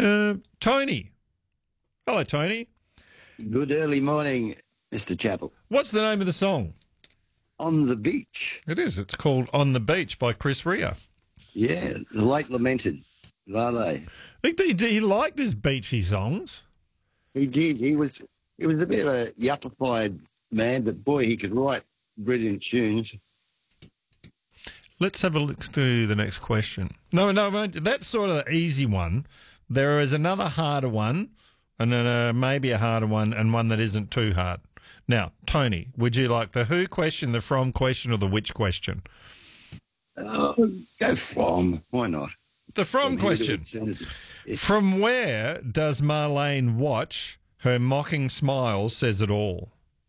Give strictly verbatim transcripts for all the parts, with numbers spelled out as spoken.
Uh, Tony. Hello, Tony. Good early morning, Mister Chappell. What's the name of the song? On the Beach. It is. It's called On the Beach by Chris Rea. Yeah, the late lamented Vale. I think that he, he liked his beachy songs. He did. He was he was a bit of a yuppified man, but boy, he could write brilliant tunes. Let's have a look to the next question. No, no, no, that's sort of the easy one. There is another harder one, and then uh, maybe a harder one, and one that isn't too hard. Now, Tony, would you like the who question, the from question, or the which question? Oh, go from. Why not? The from question. From where does Marlene watch? Her mocking smile says it all.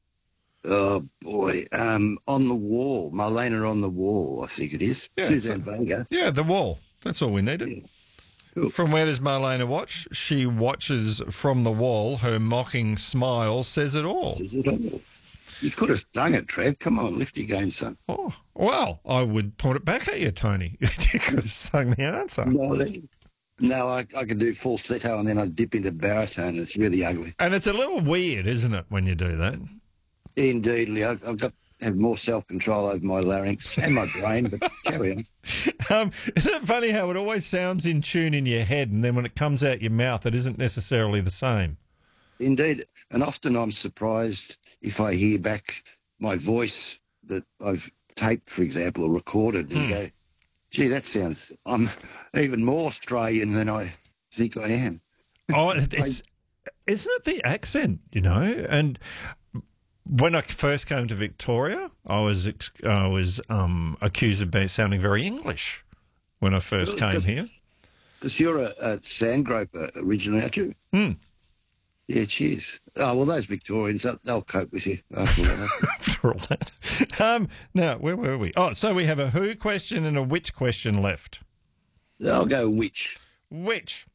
Oh, boy. Um, on the wall. Marlena on the wall, I think it is. Yeah, Suzanne Vega. Yeah, the wall. That's all we needed. Yeah. Cool. From where does Marlena watch? She watches from the wall. Her mocking smile says it all. Says it all. You could have sung it, Trev. Come on, lift your game, son. Oh, well, I would point it back at you, Tony. You could have sung the answer. No, no I, I could do falsetto and then I'd dip into baritone. It's really ugly. And it's a little weird, isn't it, when you do that? Indeedly. I, I've got to have more self-control over my larynx and my brain, but carry on. Um, isn't it funny how it always sounds in tune in your head, and then when it comes out your mouth, it isn't necessarily the same? Indeed. And often I'm surprised if I hear back my voice that I've taped, for example, or recorded, and hmm. go, gee, that sounds, I'm even more Australian than I think I am. Oh, it's, isn't it the accent, you know? And when I first came to Victoria, I was I was um, accused of being, sounding very English when I first Well, came here. Because you're a, a sandgroper originally, aren't you? Hmm. Yeah, cheers. Oh, well, those Victorians, they'll, they'll cope with you after all. For all that. Um, now, where were we? Oh, so we have a who question and a which question left. I'll go which. Which?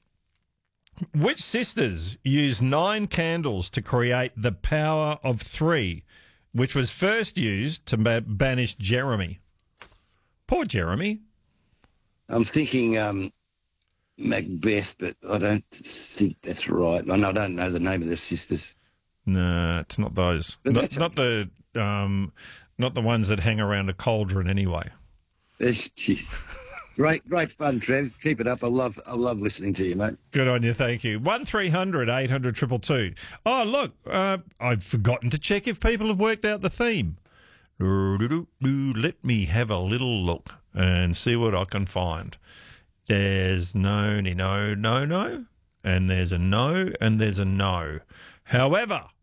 Which sisters used nine candles to create the power of three, which was first used to ba- banish Jeremy? Poor Jeremy. I'm thinking um, Macbeth, but I don't think that's right. And I don't know the name of the sisters. No, it's not those. But Not, that's not the um, not the ones that hang around a cauldron anyway. Jeez. Great, great fun, Trev. Keep it up. I love, I love listening to you, mate. Good on you, thank you. One three hundred eight hundred two two two. Oh, look, uh, I've forgotten to check if people have worked out the theme. Let me have a little look and see what I can find. There's no, no, no, no, and there's a no, and there's a no. However,